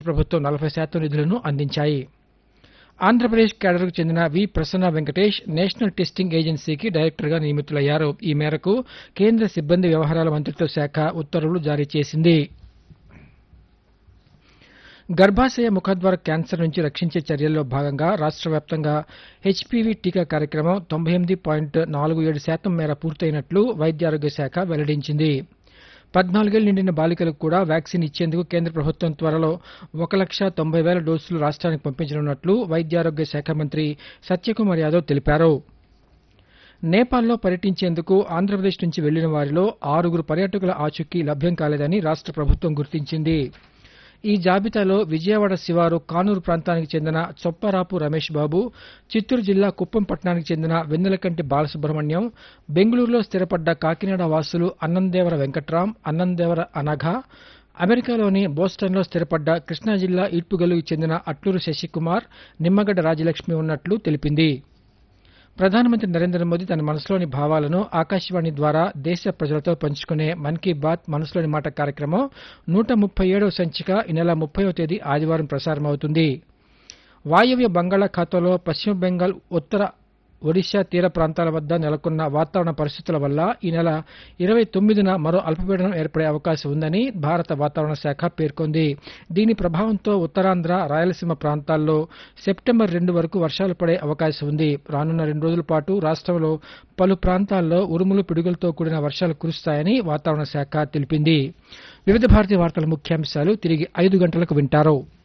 ప్రభుత్వం 40% నిధులను అందించాయి. ఆంధ్రప్రదేశ్ కేడర్కు చెందిన వి ప్రసన్న వెంకటేష్ నేషనల్ టెస్టింగ్ ఏజెన్సీకి డైరెక్టర్గా నియమితులయ్యారు. ఈ మేరకు కేంద్ర సిబ్బంది వ్యవహారాల మంత్రిత్వ శాఖ ఉత్తర్వులు జారీ చేసింది. గర్భాశయ ముఖద్వార క్యాన్సర్ నుంచి రక్షించే చర్యల్లో భాగంగా రాష్ట్ర వ్యాప్తంగా హెచ్పీవీ టీకా కార్యక్రమం 98.47% మేర పూర్తయినట్లు వైద్యారోగ్య శాఖ వెల్లడించింది. 14 ఏళ్లు నిండిన బాలికలకు కూడా వ్యాక్సిన్ ఇచ్చేందుకు కేంద్ర ప్రభుత్వం త్వరలో 1,90,000 డోసులు రాష్ట్రానికి పంపించనున్నట్లు వైద్యారోగ్య శాఖ మంత్రి సత్యకుమార్ యాదవ్ తెలిపారు. నేపాల్లో పర్యటించేందుకు ఆంధ్రప్రదేశ్ నుంచి వెళ్లిన వారిలో 6 పర్యాటకుల ఆచూకీ లభ్యం కాలేదని రాష్ట్ర ప్రభుత్వం గుర్తించింది. ఈ జాబితాలో విజయవాడ శివారు కానూరు ప్రాంతానికి చెందిన చొప్పరాపు రమేష్ బాబు, చిత్తూరు జిల్లా కుప్పం పట్టణానికి చెందిన వెన్నెలకంటి బాలసుబ్రహ్మణ్యం, బెంగళూరులో స్థిరపడ్డ కాకినాడ వాసులు అన్నందేవర వెంకట్రాం, అన్నందేవర అనఘ, అమెరికాలోని బోస్టన్లో స్థిరపడ్డ కృష్ణా జిల్లా ఈడ్పుగల్లుకు చెందిన అట్లూరు శశికుమార్, నిమ్మగడ్డ రాజలక్ష్మి ఉన్నట్లు తెలిపింది. ప్రధానమంత్రి నరేంద్ర మోదీ తన మనసులోని భావాలను ఆకాశవాణి ద్వారా దేశ ప్రజలతో పంచుకునే మన్ కీ బాత్ మనసులోని మాట కార్యక్రమం 137వ సంచిక ఈ నెల 30వ తేదీ ఆదివారం ప్రసారమవుతుంది. వాయవ్య బంగాళాఖాతంలో పశ్చిమ బెంగాల్, ఉత్తర ఒడిశా తీర ప్రాంతాల వద్ద నెలకొన్న వాతావరణ పరిస్థితుల వల్ల ఈ నెల 29న మరో అల్పపీడనం ఏర్పడే అవకాశం ఉందని భారత వాతావరణ శాఖ పేర్కొంది. దీని ప్రభావంతో ఉత్తరాంధ్ర, రాయలసీమ ప్రాంతాల్లో సెప్టెంబర్ 2 వరకు వర్షాలు పడే అవకాశం ఉంది. రానున్న 2 రోజుల పాటు రాష్ట్రంలో పలు ప్రాంతాల్లో ఉరుములు, పిడుగులతో కూడిన వర్షాలు కురుస్తాయని వాతావరణ శాఖ తెలిపింది. వివిధ భారతీయ వార్తల ముఖ్యాంశాలు తిరిగి 5 గంటలకు వింటారు.